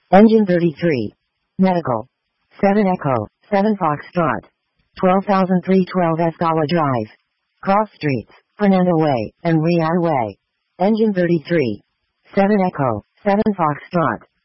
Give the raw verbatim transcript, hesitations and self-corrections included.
Engine thirty-three. Medical. seven Echo, seven Foxtrot. twelve thousand three hundred twelve Escala Drive. Cross Streets, Fernando Way, and Real Way. Engine thirty-three. seven Echo, seven Foxtrot.